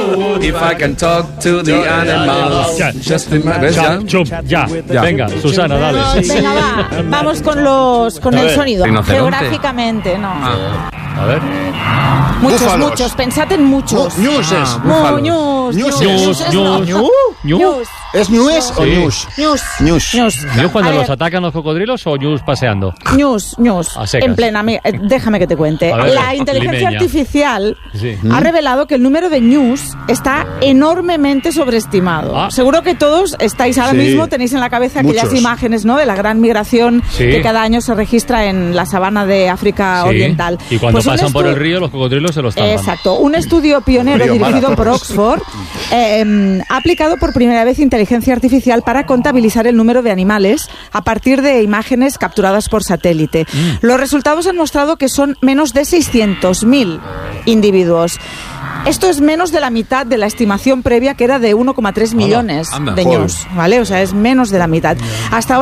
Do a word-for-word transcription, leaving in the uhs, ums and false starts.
If I can talk to the animals. Ya. Just in my- ¿Ves Ya, ya? chum, ya. Ya. Venga, Susana, dale. Venga, va, vamos con los con A el ver, sonido. rinoceronte. Geográficamente, no. Ah. A ver. Muchos, Búfalos. muchos. Pensad en muchos. Ñuses. Ah, Mu- búfalos. ñus, Ñuses. ñus, Ñus, es no. ñus. ¿Ñu? ¿Ñu? Ñus. ¿Es ñues o Sí. ñus? Ñus. Ñus. Ñus. ¿Yo cuando A los ver, atacan los cocodrilos o ñus paseando? Ñus, ñus. A secas. En plena. mi- eh, Déjame que te cuente. A ver, La inteligencia limeña. artificial Sí. ha revelado que el número de ñus está enormemente sobreestimado. Ah. Seguro que todos estáis ahora Sí. mismo, tenéis en la cabeza aquellas Muchos. imágenes, ¿no?, de la gran migración Sí. que cada año se registra en la sabana de África Sí. Oriental. Y cuando Pues un pasan por estu- el río, los cocodrilos se los tampan. Exacto. Un estudio pionero Río dirigido Mara, por todos. Oxford eh, ha aplicado por primera vez inteligencia artificial para contabilizar el número de animales a partir de imágenes capturadas por satélite. Mm. Los resultados han mostrado que son menos de seiscientos mil individuos. Esto es menos de la mitad de la estimación previa, que era de uno coma tres millones anda. de Joder. ñus, ¿vale? O sea, es menos de la mitad. Hasta ahora